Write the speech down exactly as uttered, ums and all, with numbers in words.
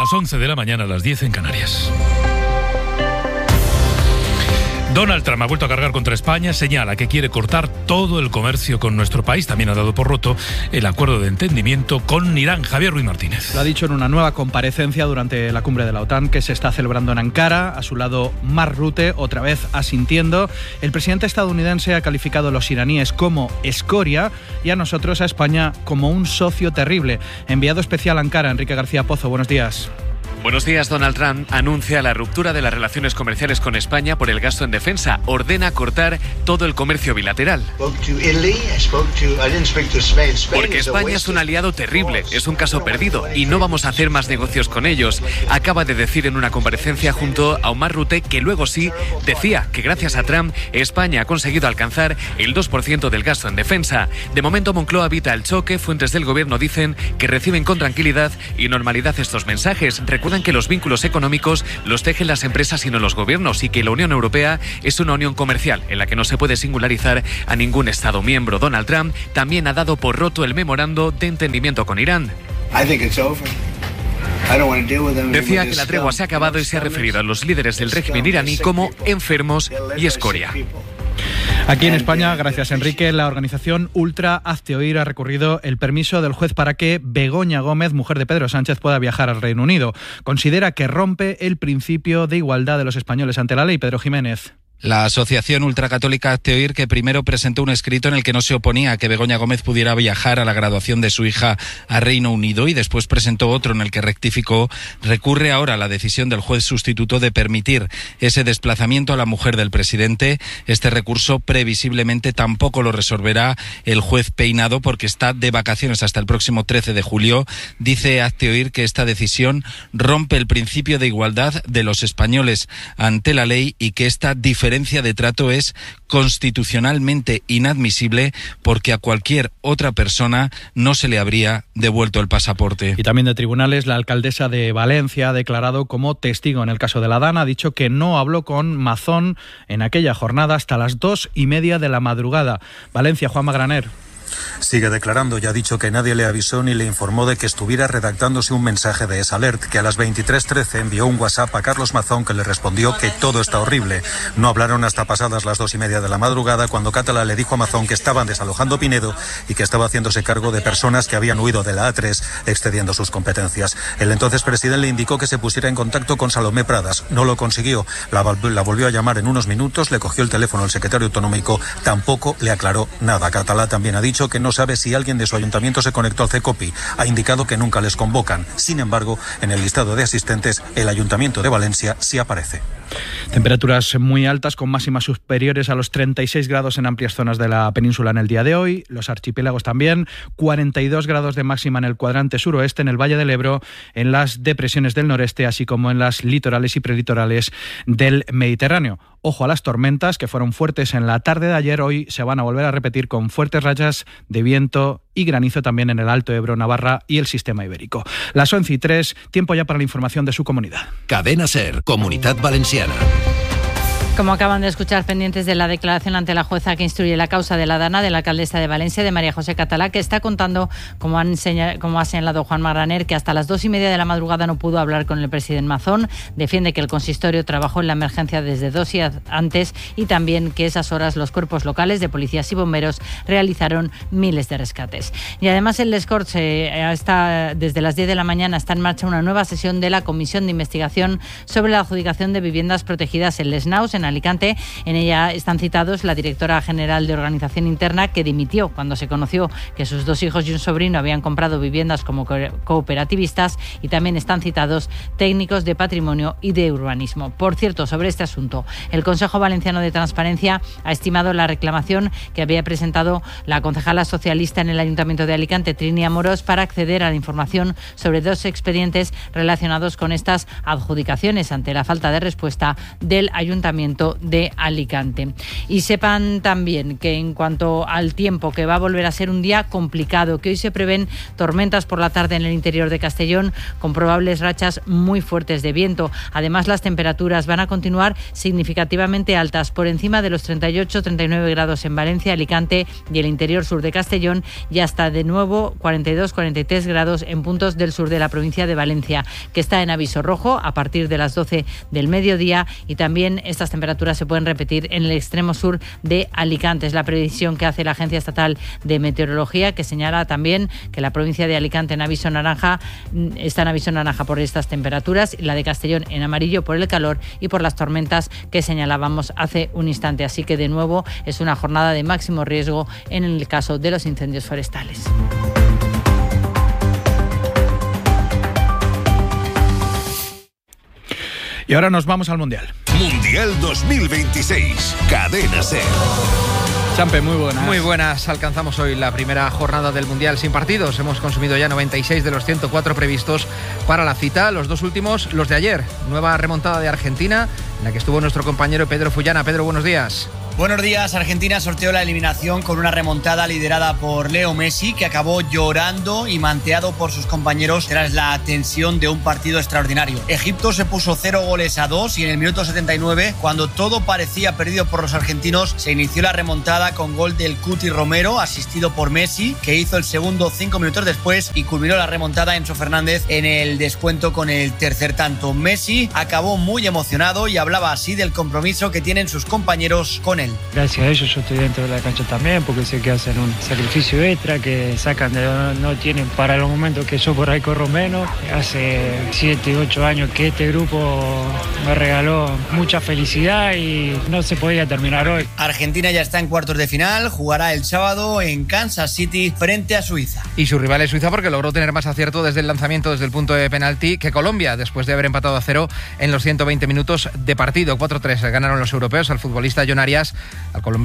las once de la mañana, a las diez en Canarias. Donald Trump ha vuelto a cargar contra España, señala que quiere cortar todo el comercio con nuestro país. También ha dado por roto el acuerdo de entendimiento con Irán. Javier Ruiz Martínez. Lo ha dicho en una nueva comparecencia durante la cumbre de la OTAN que se está celebrando en Ankara. A su lado, Mark Rutte, otra vez asintiendo. El presidente estadounidense ha calificado a los iraníes como escoria y a nosotros, a España, como un socio terrible. Enviado especial a Ankara, Enrique García Pozo, buenos días. Buenos días. Donald Trump anuncia la ruptura de las relaciones comerciales con España por el gasto en defensa. Ordena cortar todo el comercio bilateral. Porque España es un aliado terrible, es un caso perdido y no vamos a hacer más negocios con ellos. Acaba de decir en una comparecencia junto a Mark Rutte que luego sí decía que gracias a Trump España ha conseguido alcanzar el dos por ciento del gasto en defensa. De momento Moncloa evita el choque. Fuentes del gobierno dicen que reciben con tranquilidad y normalidad estos mensajes. Recuerdan que los vínculos económicos los tejen las empresas y no los gobiernos y que la Unión Europea es una unión comercial en la que no se puede singularizar a ningún Estado miembro. Donald Trump también ha dado por roto el memorando de entendimiento con Irán. Decía que la tregua se ha acabado y se ha referido a los líderes del régimen iraní como enfermos y escoria. Aquí en España, gracias Enrique, la organización Ultra Hazte Oír ha recurrido el permiso del juez para que Begoña Gómez, mujer de Pedro Sánchez, pueda viajar al Reino Unido. Considera que rompe el principio de igualdad de los españoles ante la ley. Pedro Jiménez. La asociación ultracatólica Hazte Oír, que primero presentó un escrito en el que no se oponía a que Begoña Gómez pudiera viajar a la graduación de su hija a Reino Unido y después presentó otro en el que rectificó, recurre ahora a la decisión del juez sustituto de permitir ese desplazamiento a la mujer del presidente. Este recurso previsiblemente tampoco lo resolverá el juez Peinado porque está de vacaciones hasta el próximo trece de julio. Dice Hazte Oír que esta decisión rompe el principio de igualdad de los españoles ante la ley y que esta diferencia de trato es constitucionalmente inadmisible porque a cualquier otra persona no se le habría devuelto el pasaporte. Y también de tribunales, la alcaldesa de Valencia ha declarado como testigo en el caso de la Dana. Ha dicho que no habló con Mazón en aquella jornada hasta las dos y media de la madrugada. Valencia, Juanma Graner. Sigue declarando y ha dicho que nadie le avisó ni le informó de que estuviera redactándose un mensaje de S-Alert, que a las veintitrés trece envió un WhatsApp a Carlos Mazón que le respondió que todo está horrible. No hablaron hasta pasadas las dos y media de la madrugada cuando Catalá le dijo a Mazón que estaban desalojando Pinedo y que estaba haciéndose cargo de personas que habían huido de la A tres excediendo sus competencias. El entonces presidente le indicó que se pusiera en contacto con Salomé Pradas. No lo consiguió. La, la volvió a llamar en unos minutos, le cogió el teléfono al secretario autonómico, tampoco le aclaró nada. Catalá también ha dicho que no sabe si alguien de su ayuntamiento se conectó al CECOPI. Ha indicado que nunca les convocan. Sin embargo, en el listado de asistentes, el Ayuntamiento de Valencia sí aparece. Temperaturas muy altas con máximas superiores a los treinta y seis grados en amplias zonas de la península en el día de hoy. Los archipiélagos también. cuarenta y dos grados de máxima en el cuadrante suroeste, en el Valle del Ebro, en las depresiones del noreste, así como en las litorales y prelitorales del Mediterráneo. Ojo a las tormentas que fueron fuertes en la tarde de ayer. Hoy se van a volver a repetir con fuertes rachas de viento y granizo también en el Alto Ebro, Navarra y el sistema ibérico. Las once y tres, tiempo ya para la información de su comunidad. Cadena SER, Comunidad Valenciana. Como acaban de escuchar, pendientes de la declaración ante la jueza que instruye la causa de la Dana de la alcaldesa de Valencia, de María José Catalá, que está contando, como, han señal, como ha señalado Juan Graner, que hasta las dos y media de la madrugada no pudo hablar con el presidente Mazón. Defiende que el consistorio trabajó en la emergencia desde dos días antes y también que esas horas los cuerpos locales de policías y bomberos realizaron miles de rescates. Y además el Les Corts eh, está, desde las diez de la mañana está en marcha una nueva sesión de la Comisión de Investigación sobre la adjudicación de viviendas protegidas en Les Naus, en Alicante. En ella están citados la directora general de Organización Interna, que dimitió cuando se conoció que sus dos hijos y un sobrino habían comprado viviendas como cooperativistas, y también están citados técnicos de patrimonio y de urbanismo. Por cierto, sobre este asunto, el Consejo Valenciano de Transparencia ha estimado la reclamación que había presentado la concejala socialista en el Ayuntamiento de Alicante, Trini Amorós, para acceder a la información sobre dos expedientes relacionados con estas adjudicaciones ante la falta de respuesta del Ayuntamiento Ayuntamiento de Alicante. Y sepan también que en cuanto al tiempo, que va a volver a ser un día complicado, que hoy se prevén tormentas por la tarde en el interior de Castellón con probables rachas muy fuertes de viento. Además, las temperaturas van a continuar significativamente altas, por encima de los treinta y ocho a treinta y nueve grados en Valencia, Alicante y el interior sur de Castellón, y hasta de nuevo cuarenta y dos a cuarenta y tres grados en puntos del sur de la provincia de Valencia, que está en aviso rojo a partir de las doce del mediodía, y también estas temperaturas se pueden repetir en el extremo sur de Alicante. Es la previsión que hace la Agencia Estatal de Meteorología, que señala también que la provincia de Alicante en aviso naranja está en aviso naranja por estas temperaturas, y la de Castellón en amarillo por el calor y por las tormentas que señalábamos hace un instante. Así que de nuevo es una jornada de máximo riesgo en el caso de los incendios forestales. Y ahora nos vamos al Mundial. Mundial dos mil veintiséis, Cadena SER. Champe, muy buenas. Muy buenas. Alcanzamos hoy la primera jornada del Mundial sin partidos. Hemos consumido ya noventa y seis de los ciento cuatro previstos para la cita. Los dos últimos, los de ayer. Nueva remontada de Argentina, en la que estuvo nuestro compañero Pedro Fullana. Pedro, buenos días. Buenos días. Argentina sorteó la eliminación con una remontada liderada por Leo Messi, que acabó llorando y manteado por sus compañeros tras la tensión de un partido extraordinario. Egipto se puso cero goles a dos y en el minuto setenta y nueve, cuando todo parecía perdido por los argentinos, se inició la remontada con gol del Cuti Romero, asistido por Messi, que hizo el segundo cinco minutos después, y culminó la remontada Enzo Fernández en el descuento con el tercer tanto. Messi acabó muy emocionado y hablaba así del compromiso que tienen sus compañeros con él. Gracias a ellos yo estoy dentro de la cancha también, porque sé que hacen un sacrificio extra, que sacan de no, no tienen para los momentos que yo por ahí corro menos. Hace siete, ocho años que este grupo me regaló mucha felicidad y no se podía terminar hoy. Argentina ya está en cuartos de final, jugará el sábado en Kansas City frente a Suiza. Y su rival es Suiza, porque logró tener más acierto desde el lanzamiento, desde el punto de penalti, que Colombia, después de haber empatado a cero en los ciento veinte minutos de partido. cuatro tres ganaron los europeos al futbolista John Arias, al colombiano